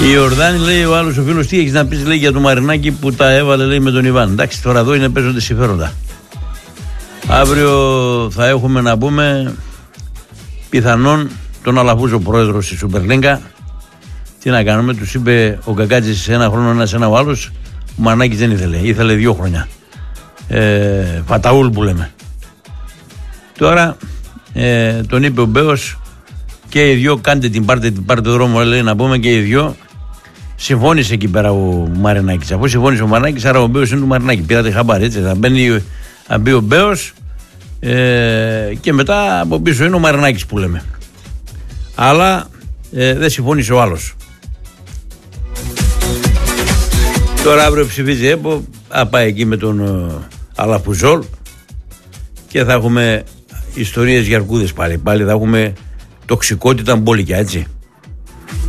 Η Ιορδάνη, λέει ο άλλος ο φίλος, τι έχεις να πεις, λέει, για το Μαρινάκι που τα έβαλε, λέει, με τον Ιβάν. Εντάξει, τώρα εδώ είναι, παίζονται συμφέροντα. Αύριο θα έχουμε να πούμε πιθανόν τον Αλαφούζο πρόεδρος στη Σούπερ Λίγκα. Τι να κάνουμε, τους είπε ο Κακάτζης ένα χρόνο ένας, ένα ο άλλος. Ο Μαρινάκης δεν ήθελε, ήθελε 2 χρόνια. Φαταούλ που λέμε. Τώρα τον είπε ο Μπέος και οι δυο κάντε την πάρτε δρόμο, λέει, να πούμε, και οι δυο. Συμφώνησε εκεί πέρα ο Μαρινάκης. Αφού συμφώνησε ο Μαρινάκης, άρα ο Μπέος είναι του Μαρινάκη. Πήρατε χαμπάρι, έτσι. Θα μπει ο Μπέος και μετά από πίσω είναι ο Μαρινάκης που λέμε. Αλλά δεν συμφώνησε ο άλλος. Τώρα αύριο ψηφίζει ΕΠΟ, θα πάει εκεί με τον Αλαφουζόλ και θα έχουμε ιστορίες για αρκούδες πάλι. Πάλι θα έχουμε τοξικότητα μπόλικια, έτσι.